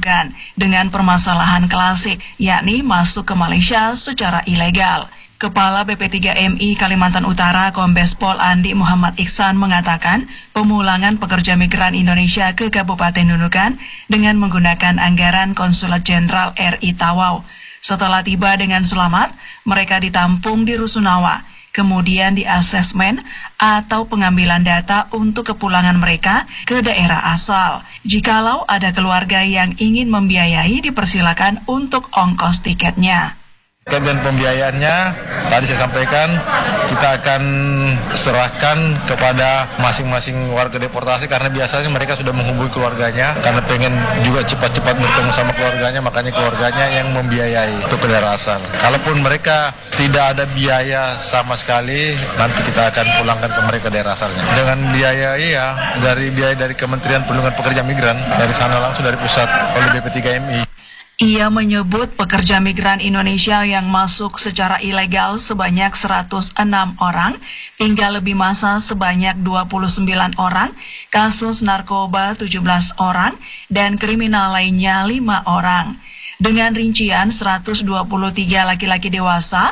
Nunukan dengan permasalahan klasik, yakni masuk ke Malaysia secara ilegal. Kepala BP3MI Kalimantan Utara Kombes Pol Andi Muhammad Iksan mengatakan pemulangan pekerja migran Indonesia ke Kabupaten Nunukan dengan menggunakan anggaran Konsulat Jenderal RI Tawau. Setelah tiba dengan selamat, mereka ditampung di Rusunawa, kemudian diasesmen atau pengambilan data untuk kepulangan mereka ke daerah asal. Jikalau ada keluarga yang ingin membiayai, dipersilakan untuk ongkos tiketnya. Dan pembiayaannya tadi saya sampaikan kita akan serahkan kepada masing-masing warga deportasi karena biasanya mereka sudah menghubungi keluarganya karena pengen juga cepat-cepat bertemu sama keluarganya, makanya keluarganya yang membiayai untuk ke daerah asal. Kalaupun mereka tidak ada biaya sama sekali, nanti kita akan pulangkan ke mereka daerah asalnya. Dengan biaya biaya dari Kementerian Perlindungan Pekerja Migran, dari sana langsung dari pusat oleh BP3MI. Ia menyebut pekerja migran Indonesia yang masuk secara ilegal sebanyak 106 orang, tinggal lebih masa sebanyak 29 orang, kasus narkoba 17 orang, dan kriminal lainnya 5 orang. Dengan rincian 123 laki-laki dewasa,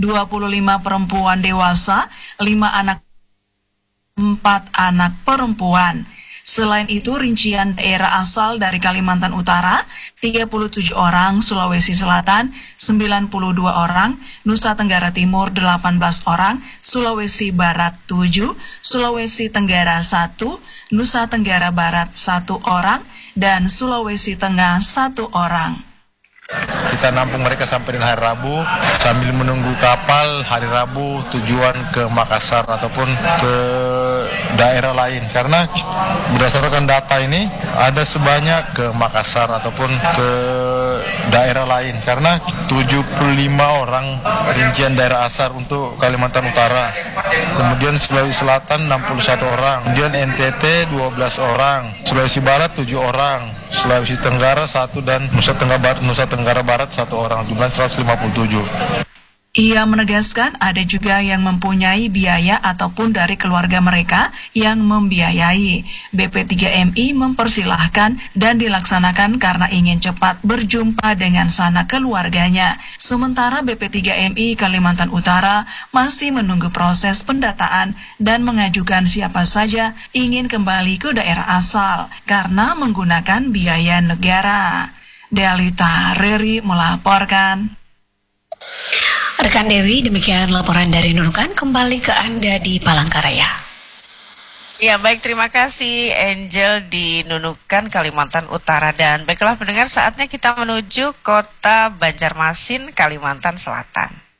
25 perempuan dewasa, 5 anak, 4 anak perempuan. Selain itu, rincian daerah asal dari Kalimantan Utara, 37 orang, Sulawesi Selatan, 92 orang, Nusa Tenggara Timur, 18 orang, Sulawesi Barat, 7, Sulawesi Tenggara, 1, Nusa Tenggara Barat, 1 orang, dan Sulawesi Tengah, 1 orang. Kita nampung mereka sampai dengan hari Rabu sambil menunggu kapal hari Rabu tujuan ke Makassar ataupun ke daerah lain. Karena berdasarkan data ini ada sebanyak ke Makassar ataupun ke daerah lain. Karena 75 orang rincian daerah asal untuk Kalimantan Utara. Kemudian Sulawesi Selatan 61 orang. Kemudian NTT 12 orang. Sulawesi Barat 7 orang. Sulawesi Tenggara 1 dan Nusa Tenggara Barat 1 orang, jumlah 157. Ia menegaskan ada juga yang mempunyai biaya ataupun dari keluarga mereka yang membiayai. BP3MI mempersilahkan dan dilaksanakan karena ingin cepat berjumpa dengan sanak keluarganya. Sementara BP3MI Kalimantan Utara masih menunggu proses pendataan dan mengajukan siapa saja ingin kembali ke daerah asal karena menggunakan biaya negara. Delita Reri melaporkan. Rekan Dewi, demikian laporan dari Nunukan. Kembali ke Anda di Palangkaraya. Ya, baik, terima kasih Angel di Nunukan, Kalimantan Utara. Dan baiklah pendengar, saatnya kita menuju kota Banjarmasin, Kalimantan Selatan.